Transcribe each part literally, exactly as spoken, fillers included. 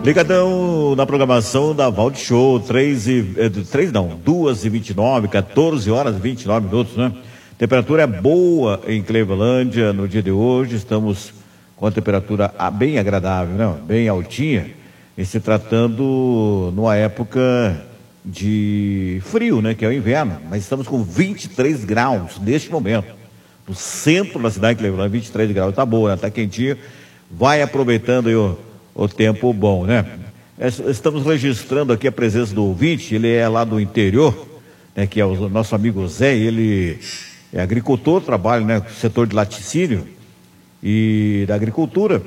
Ligadão na programação da Valde Show, três e, três não, duas e vinte e nove, quatorze horas e vinte e nove minutos, né? Temperatura é boa em Clevelândia no dia de hoje, estamos com a temperatura bem agradável, né? Bem altinha, e se tratando numa época de frio, né? Que é o inverno, mas estamos com vinte e três graus neste momento, no centro da cidade de Clevelândia, vinte e três graus, tá boa, né? Tá quentinho, vai aproveitando aí o o tempo bom, né? Estamos registrando aqui a presença do ouvinte, ele é lá do interior, né, que é o nosso amigo Zé, ele é agricultor, trabalha, né, no setor de laticínio e da agricultura,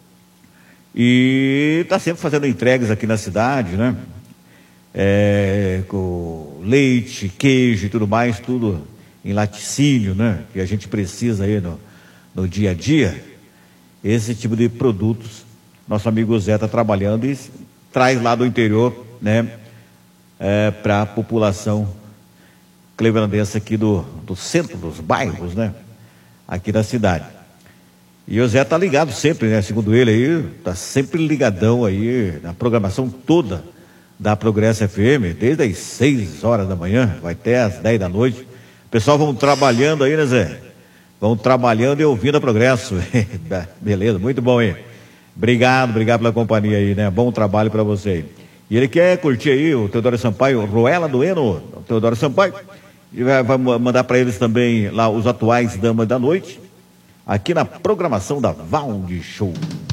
e está sempre fazendo entregas aqui na cidade, né? É, com leite, queijo e tudo mais, tudo em laticínio, né? Que a gente precisa aí no, no dia a dia, esse tipo de produtos. Nosso amigo Zé está trabalhando e traz lá do interior, né, é, para a população clevelandense aqui do, do centro, dos bairros, né, aqui da cidade. E o Zé está ligado sempre, né, segundo ele aí, está sempre ligadão aí na programação toda da Progresso F M, desde as seis horas da manhã, vai até às dez da noite. O pessoal vão trabalhando aí, né, Zé? Vão trabalhando e ouvindo a Progresso. Beleza, muito bom aí. Obrigado, obrigado pela companhia aí, né? Bom trabalho para você aí. E ele quer curtir aí o Teodoro Sampaio, Ruela do Eno, o Teodoro Sampaio, e vai, vai mandar para eles também lá os atuais Damas da Noite, aqui na programação da Valde Show.